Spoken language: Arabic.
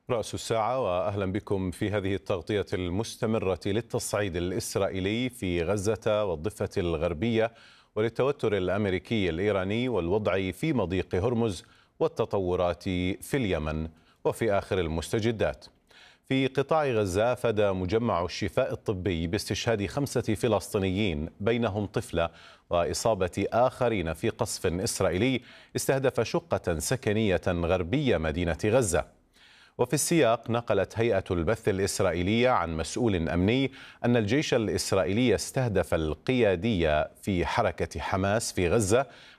رأس الساعة وأهلا بكم في هذه التغطية المستمرة للتصعيد الإسرائيلي في غزة والضفة الغربية وللتوتر الأمريكي الإيراني والوضع في مضيق هرمز والتطورات في اليمن. وفي آخر المستجدات، في قطاع غزة أفاد مجمع الشفاء الطبي باستشهاد 5 فلسطينيين بينهم طفلة وإصابة آخرين في قصف إسرائيلي استهدف شقة سكنية غربية مدينة غزة. وفي السياق، نقلت هيئة البث الإسرائيلية عن مسؤول أمني أن الجيش الإسرائيلي استهدف القيادية في حركة حماس في غزة